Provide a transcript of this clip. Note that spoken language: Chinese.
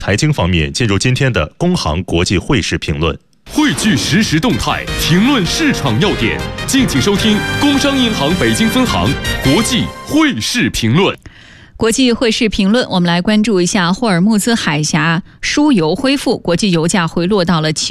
财经方面，进入今天的工行国际汇市评论。 汇聚实时动态，评论市场要点，敬请收听工商银行北京分行国际汇市评论。 国际汇市评论，我们来关注一下霍尔木兹海峡输油恢复，国际油价回落到了7